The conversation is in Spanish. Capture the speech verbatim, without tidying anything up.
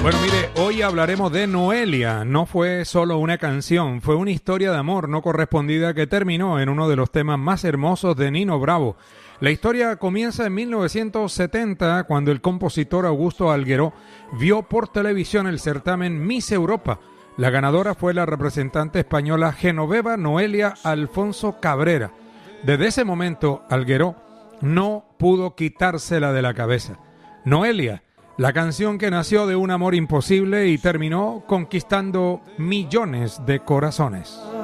Bueno, mire, hoy hablaremos de Noelia. No fue solo una canción, fue una historia de amor no correspondida que terminó en uno de los temas más hermosos de Nino Bravo. La historia comienza en mil novecientos setenta, cuando el compositor Augusto Algueró vio por televisión el certamen Miss Europa. La ganadora fue la representante española Genoveva Noelia Alfonso Cabrera. Desde ese momento, Algueró no pudo quitársela de la cabeza. Noelia, la canción que nació de un amor imposible y terminó conquistando millones de corazones.